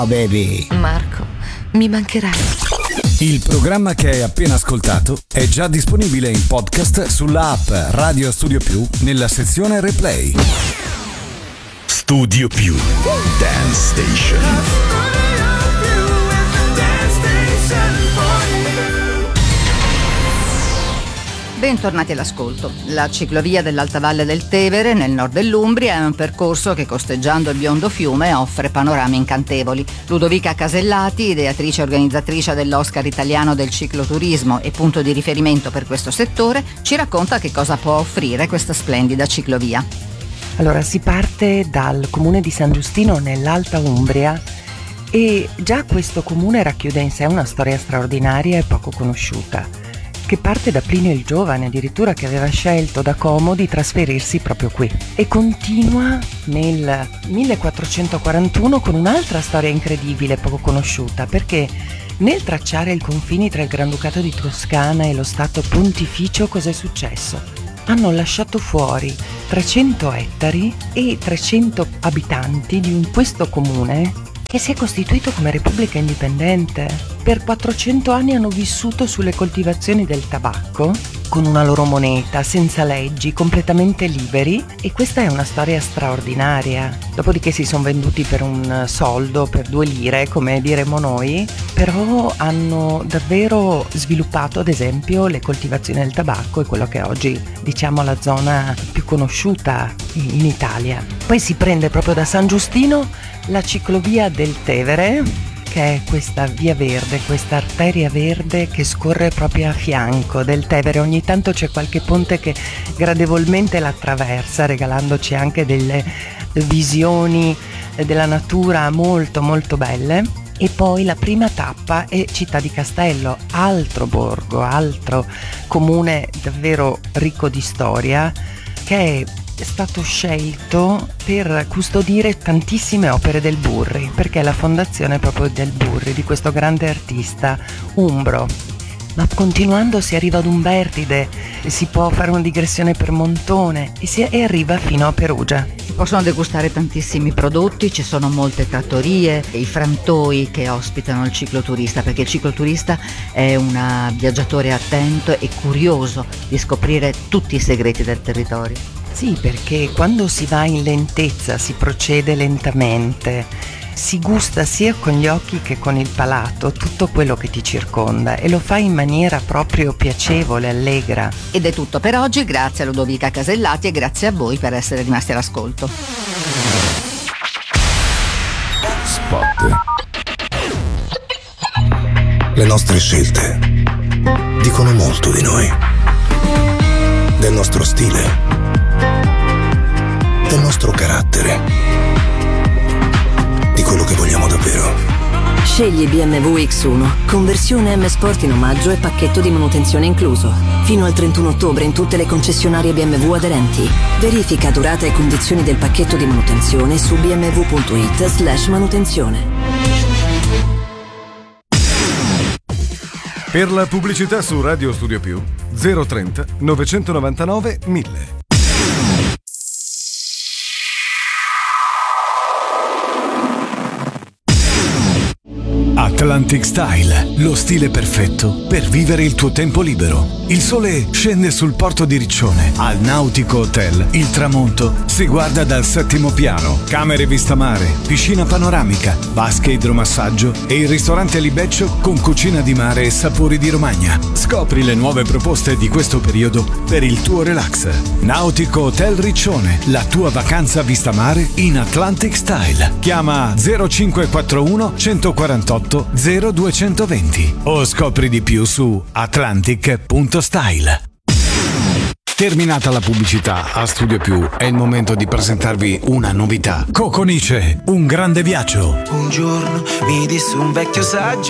Baby. Marco, mi mancherai. Il programma che hai appena ascoltato è già disponibile in podcast sulla app Radio Studio Più nella sezione Replay. Studio Più Dance Station. Bentornati all'ascolto. La ciclovia dell'Alta Valle del Tevere, nel nord dell'Umbria, è un percorso che, costeggiando il biondo fiume, offre panorami incantevoli. Ludovica Casellati, ideatrice e organizzatrice dell'Oscar italiano del cicloturismo e punto di riferimento per questo settore, ci racconta che cosa può offrire questa splendida ciclovia. Allora, si parte dal comune di San Giustino nell'Alta Umbria e già questo comune racchiude in sé una storia straordinaria e poco conosciuta, che parte da Plinio il Giovane, addirittura, che aveva scelto da Como di trasferirsi proprio qui, e continua nel 1441 con un'altra storia incredibile, poco conosciuta, perché nel tracciare i confini tra il Granducato di Toscana e lo Stato Pontificio cos'è successo? Hanno lasciato fuori 300 ettari e 300 abitanti di questo comune che si è costituito come repubblica indipendente. Per 400 anni hanno vissuto sulle coltivazioni del tabacco, con una loro moneta, senza leggi, completamente liberi, e questa è una storia straordinaria. Dopodiché si sono venduti per un soldo, per 2 lire, come diremo noi, però hanno davvero sviluppato, ad esempio, le coltivazioni del tabacco e quello che è oggi, diciamo, la zona più conosciuta in Italia. Poi si prende proprio da San Giustino la ciclovia del Tevere, che è questa via verde, questa arteria verde che scorre proprio a fianco del Tevere. Ogni tanto c'è qualche ponte che gradevolmente la attraversa, regalandoci anche delle visioni della natura molto molto belle. E poi la prima tappa è Città di Castello, altro borgo, altro comune davvero ricco di storia, che è stato scelto per custodire tantissime opere del Burri, perché è la fondazione proprio del Burri, di questo grande artista umbro. Ma continuando si arriva ad Umbertide, si può fare una digressione per Montone e arriva fino a Perugia. Si possono degustare tantissimi prodotti, ci sono molte trattorie, i frantoi che ospitano il cicloturista, perché il cicloturista è un viaggiatore attento e curioso di scoprire tutti i segreti del territorio. Sì, perché quando si va in lentezza si procede lentamente, si gusta sia con gli occhi che con il palato tutto quello che ti circonda e lo fa in maniera proprio piacevole, allegra. Ed è tutto per oggi, grazie a Ludovica Casellati e grazie a voi per essere rimasti all'ascolto. Spot. Le nostre scelte dicono molto di noi, del nostro stile, del nostro carattere, di quello che vogliamo davvero. Scegli BMW X1, conversione M Sport in omaggio e pacchetto di manutenzione incluso. Fino al 31 ottobre in tutte le concessionarie BMW aderenti. Verifica durata e condizioni del pacchetto di manutenzione su bmw.it/manutenzione. Per la pubblicità su Radio Studio Più 030 999 1000. Atlantic Style, lo stile perfetto per vivere il tuo tempo libero. Il sole scende sul porto di Riccione. Al Nautico Hotel il tramonto si guarda dal 7° piano. Camere vista mare, piscina panoramica, vasche idromassaggio e il ristorante Libeccio con cucina di mare e sapori di Romagna. Scopri le nuove proposte di questo periodo per il tuo relax. Nautico Hotel Riccione, la tua vacanza vista mare in Atlantic Style. Chiama 0541 148 0220 o scopri di più su atlantic.style. Terminata la pubblicità, a Studio Più è il momento di presentarvi una novità. Coconice, un grande viaggio. Un giorno mi disse un vecchio saggio